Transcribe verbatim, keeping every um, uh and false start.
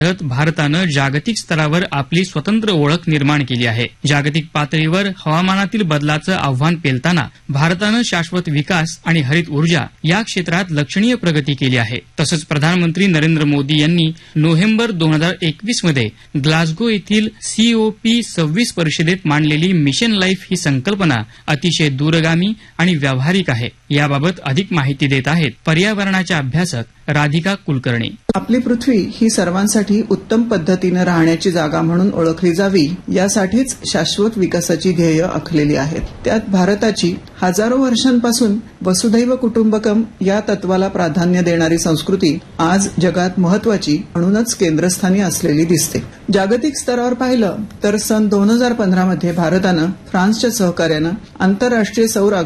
भारतानं जागतिक स्तरावर आपली स्वतंत्र ओळख निर्माण केली आहे. जागतिक पातळीवर हवामानातील बदलाचं आव्हान पेलताना भारतानं शाश्वत विकास आणि हरित ऊर्जा या क्षेत्रात लक्षणीय प्रगती केली आहे. तसंच प्रधानमंत्री नरेंद्र मोदी यांनी नोव्हेंबर दोन हजार एकवीस मध्ये ग्लासगो येथील सीओपी सव्वीस परिषदेत मांडलेली मिशन लाईफ ही संकल्पना अतिशय दूरगामी आणि व्यावहारिक आहे. याबाबत अधिक माहिती देत आहेत पर्यावरणाच्या अभ्यासक राधिका कुलकर्णी. आपली पृथ्वी ही सर्वांसाठी उत्तम पद्धतीने राहण्याची जागा म्हणून ओळखली जावी यासाठीच शाश्वत विकासाची ध्येय आखलेली आहेत. त्यात भारताची हजारो वर्षांपासून वसुधैव कुटुंबकम या तत्वाला प्राधान्य देणारी संस्कृती आज जगात महत्वाची म्हणूनच केंद्रस्थानी असलेली दिसते. जागतिक स्तरावर पाहिलं तर सन दोन हजार पंधरा मध्ये भारतानं फ्रान्सच्या सहकार्यानं आंतरराष्ट्रीय सौर